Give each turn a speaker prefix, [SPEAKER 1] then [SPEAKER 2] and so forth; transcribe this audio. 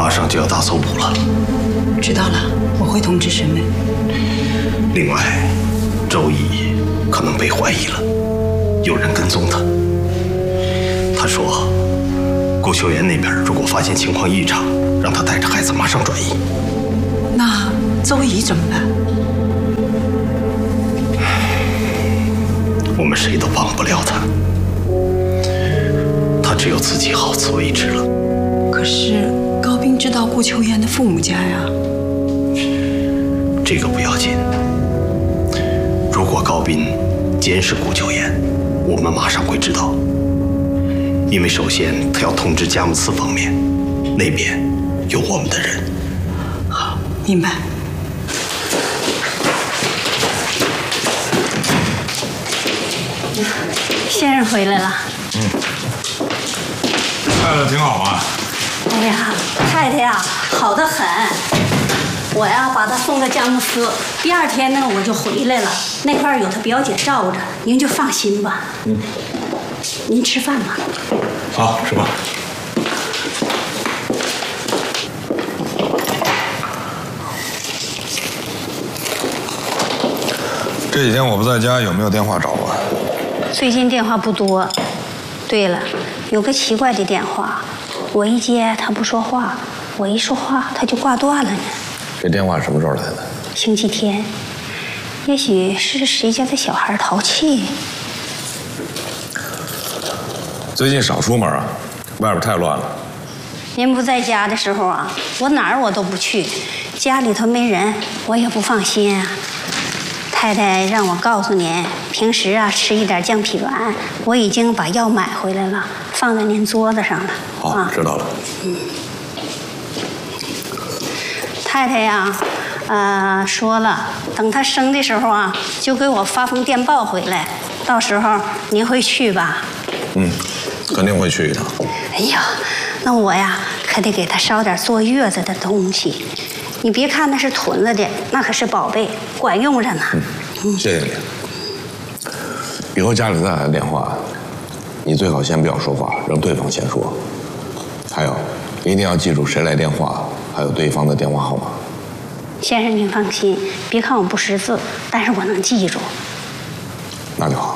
[SPEAKER 1] 马上就要大搜捕了。
[SPEAKER 2] 知道了，我会通知审问。
[SPEAKER 1] 另外，周乙可能被怀疑了，有人跟踪他。他说，顾秀妍那边如果发现情况异常，让他带着孩子马上转移。
[SPEAKER 2] 那周乙怎么办？
[SPEAKER 1] 我们谁都帮不了他，他只有自己好自为之了。
[SPEAKER 2] 可是高斌知道顾秋妍的父母家呀。
[SPEAKER 1] 这个不要紧。如果高斌监视顾秋妍，我们马上会知道。因为首先他要通知佳木斯方面，那边有我们的人。
[SPEAKER 2] 好，明白。
[SPEAKER 3] 先生回来了。
[SPEAKER 4] 太太挺好啊。
[SPEAKER 3] 哎呀，太太呀，好得很。我呀把她送到佳木斯，第二天呢我就回来了。那块有她表姐罩着，您就放心吧。您吃饭吧。
[SPEAKER 4] 好，吃吧。这几天我不在家，有没有电话找我？
[SPEAKER 3] 最近电话不多。对了，有个奇怪的电话，我一接他不说话，我一说话他就挂断了呢。
[SPEAKER 4] 这电话什么时候来的？
[SPEAKER 3] 星期天。也许是谁家的小孩淘气。
[SPEAKER 4] 最近少出门啊，外边太乱了。
[SPEAKER 3] 您不在家的时候啊，我哪儿我都不去，家里头没人，我也不放心啊。太太让我告诉您，平时啊吃一点降脾丸，我已经把药买回来了，放在您桌子上了。
[SPEAKER 4] 好，知道了。
[SPEAKER 3] 太太呀，说了，等她生的时候啊，就给我发封电报回来，到时候您会去吧？
[SPEAKER 4] 肯定会去一趟。
[SPEAKER 3] 哎呀，那我呀可得给她烧点坐月子的东西。你别看那是囤了的，那可是宝贝，管用着呢。
[SPEAKER 4] 谢谢你。以后家里再来电话，你最好先不要说话，让对方先说。还有，一定要记住谁来电话，还有对方的电话号码。
[SPEAKER 3] 先生您放心，别看我不识字，但是我能记住。
[SPEAKER 4] 那就好。